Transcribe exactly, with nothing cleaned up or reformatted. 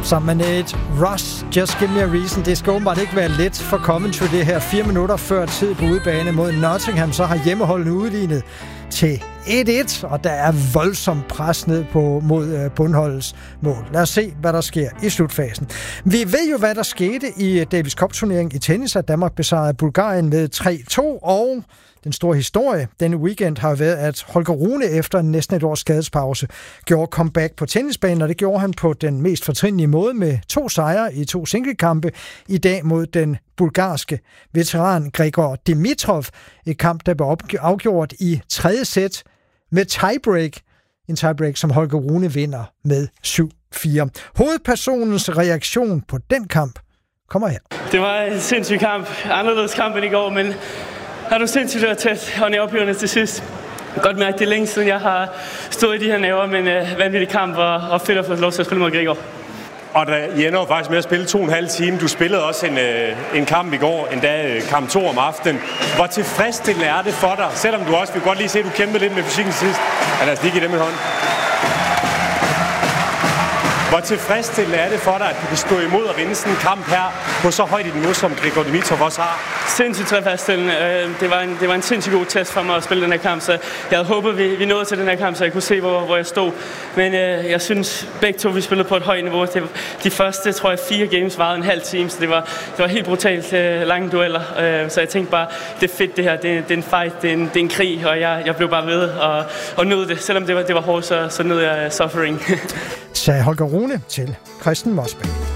sammen med Nate Ross. Just Give Me a Reason. Det skal åbenbart ikke være let for Coventry det her. Fire minutter før tid på udebane mod Nottingham, så har hjemmeholdene udlignet til et et, og der er voldsomt pres ned på mod bundholdets mål. Lad os se, hvad der sker i slutfasen. Vi ved jo, hvad der skete i Davis Cup-turneringen i tennis, at Danmark besejrede Bulgarien med tre to, og den store historie denne weekend har været, at Holger Rune efter næsten et års skadespause gjorde comeback på tennisbanen, og det gjorde han på den mest fortrinlige måde med to sejre i to singlekampe i dag mod den bulgarske veteran Grigor Dimitrov. Et kamp, der blev afgjort i tredje sæt med tiebreak. En tiebreak, som Holger Rune vinder med syv fire. Hovedpersonens reaktion på den kamp kommer her. Det var en sindssyg kamp. Anderledes kamp end i går, men har du sindssygt været tæt og nervepirrende til sidst. Jeg kan godt mærke, det er længe siden, jeg har stået i de her nerver, men uh, vanvittig kamp og, og fedt at få lov til at spille mod Grigor. Og der, I ender jo faktisk med at spille to og en halv time. Du spillede også en, øh, en kamp i går, endda kamp to om aftenen. Hvor tilfredsstillende er det for dig, selvom du også vil godt lige se, at du kæmpede lidt med fysikken sidst. Ja, lad os lige give dem en hånd. Hvor tilfredsstillende er det for dig, at du kan stå imod og vinde sådan en kamp her på så højt et niveau, som Grigor Dimitrov også har? Sindssygt tilfredsstillende. Det var, en, det var en sindssygt god test for mig at spille den her kamp, så jeg havde håbet, vi, vi nåede til den her kamp, så jeg kunne se, hvor, hvor jeg stod. Men øh, jeg synes, begge to vi spillede på et højt niveau. Det, de første, tror jeg, fire games varede en halv time, så det var, det var helt brutalt øh, lange dueller. Øh, så jeg tænkte bare, det er fedt det her, det, det er en fight, det er en, det er en krig, og jeg, jeg blev bare ved og, og nød det. Selvom det var, det var hårdt, så, så nød jeg suffering. Sagde Holger Rune til Christian Mosberg.